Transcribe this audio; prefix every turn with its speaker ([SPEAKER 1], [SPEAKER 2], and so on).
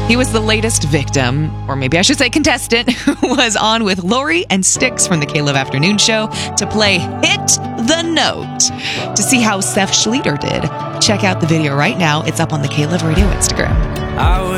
[SPEAKER 1] He was the latest victim, or maybe I should say contestant, who was on with Lori and Styx from the K-Love Afternoon Show to play Hit the Note. To see how Seth Schleter did, check out the video right now. It's up on the K-Love Radio Instagram.
[SPEAKER 2] I